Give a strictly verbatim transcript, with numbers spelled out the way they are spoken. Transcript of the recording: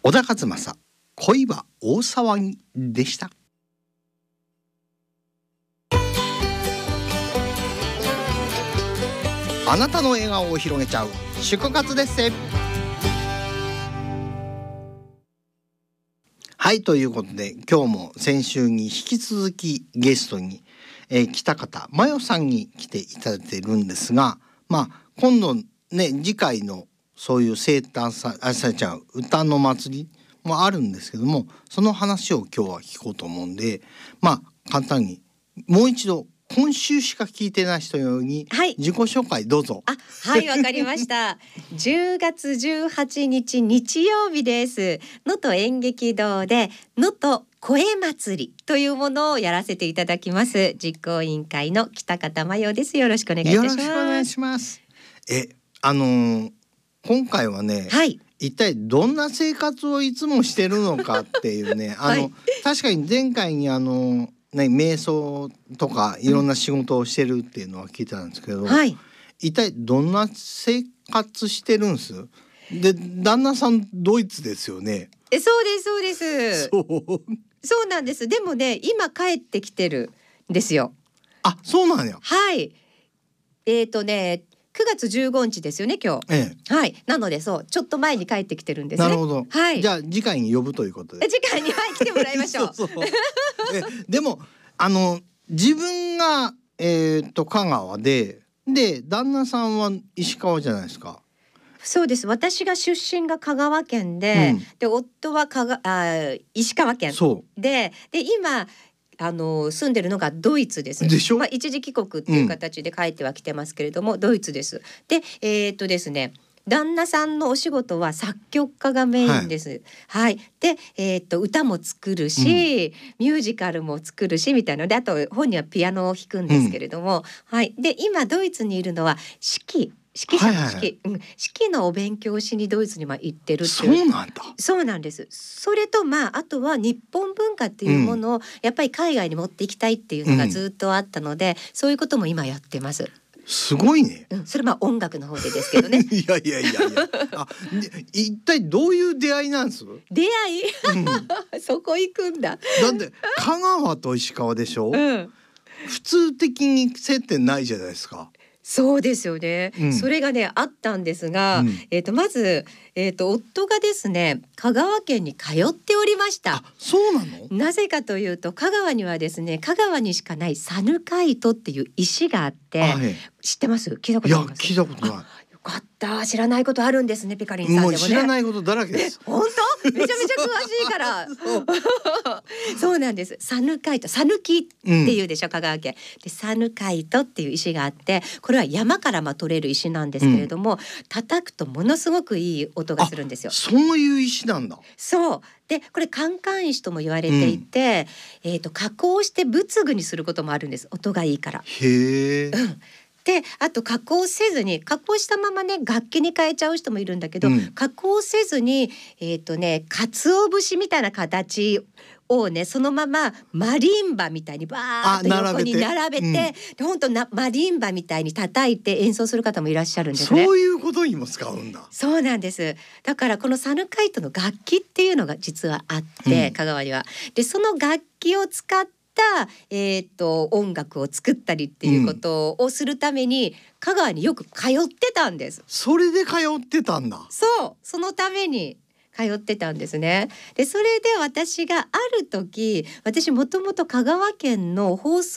小田和正、恋は大騒ぎでした。あなたの笑顔を広げちゃう祝活です。はい、ということで今日も先週に引き続きゲストに、えー、北方真代さんに来ていただいているんですが、まあ今度ね次回のそういう生誕さあさちゃん歌の祭りもあるんですけども、その話を今日は聞こうと思うんで、まあ簡単にもう一度今週しか聞いてない人ように自己紹介どうぞ。 はい、あ、はい、わかりましたじゅうがつじゅうはちにち日曜日です。能登演劇堂で能登声祭りというものをやらせていただきます。実行委員会の北方真代です。よろしくお願いいたします。 よろしくお願いします。え、あのー、今回はね、はい、一体どんな生活をいつもしてるのかっていうねあの、はい、確かに前回にあのね、瞑想とかいろんな仕事をしてるっていうのは聞いてたんですけど、うん、はい、一体どんな生活してるんです？で、旦那さんドイツですよね。 え、そうですそうです。 そうそうなんです。でもね今帰ってきてるんですよ。 あ、そうなんや。 はい。えーとねくがつじゅうごにちですよね今日、ええ、はい。なのでそうちょっと前に帰ってきてるんですね。 なるほど、 はい、 じゃあ次回に呼ぶということで次回に、はい、来てもらいましょう。 そうそうえでもあの自分が、えー、と香川でで旦那さんは石川じゃないですか。 そうです。私が出身が香川県で、うん、で夫はかがあ石川県で、で今あの住んでるのがドイツです。 でしょ、 まあ、一時帰国っていう形で帰ってはきてますけれども、うん、ドイツです。で、えー、っとですね旦那さんのお仕事は作曲家がメインです。はい。はい、で、えー、っと歌も作るし、うん、ミュージカルも作るしみたいなので、あと本人はピアノを弾くんですけれども、うん、はい。で今ドイツにいるのは指揮指揮者の指揮、はいはい、うん、指揮のお勉強をしにドイツには行ってるっていう。 そうなんだ。 そうなんです。それとまああとは日本文化っていうものをやっぱり海外に持っていきたいっていうのがずっとあったので、うん、そういうことも今やってます。 すごいね、 うん、それまあ音楽の方でですけどねいやいやいやいやあ、一体どういう出会いなんです？ 出会い、うん、そこ行くんだ。 だって香川と石川でしょ、うん、普通的に接点ないじゃないですか。 そうですよね、うん、それがねあったんですが、うん、えー、とまず、えー、と夫がですね香川県に通っておりました。 あ、そうなの？ なぜかというと香川にはですね香川にしかないサヌカイトっていう石があって、はい、知ってます？聞いたことあります？ いや聞いたことない。 よかった、知らないことあるんですね。ピカリンさんでもね。 もう知らないことだらけです。 本当？めちゃめちゃ詳しいからそうそうなんです。サヌカイト、サヌキっていうでしょ、うん、香川県でサヌカイトっていう石があって、これは山からま取れる石なんですけれども、うん、叩くとものすごくいい音がするんですよ。 そういう石なんだ。 そうで、これカンカン石とも言われていて、うん、えーと加工して仏具にすることもあるんです。音がいいから。 へえ、うん、 で、あと加工せずに加工したままね楽器に変えちゃう人もいるんだけど、うん、加工せずにえっとね鰹節みたいな形をねそのままマリンバみたいにバーッと横に並べて、うん、本当なマリンバみたいに叩いて演奏する方もいらっしゃるんですね。 そういうことにも使うんだ。 そうなんです。だからこのサヌカイトの楽器っていうのが実はあって、うん、香川にはでその楽器を使ってえー、と音楽を作ったりっていうことをするために、うん、香川によく通ってたんです。 それで通ってたんだ。 そう、そのために通ってたんですね。でそれで私がある時、私もともと香川県の放送